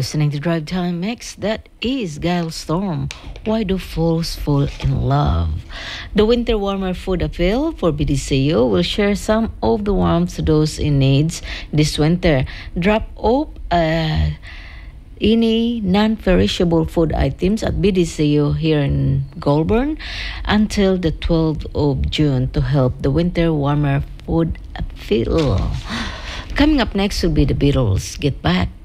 listening to Drive Time Mix. That is Gail Storm. Why do fools fall in love? The winter warmer food appeal for BDCU will share some of the warmth to those in needs this winter. Drop off any non-perishable food items at BDCU here in Goulburn until the 12th of June to help the winter warmer food appeal. Coming up next will be the Beatles. Get Back.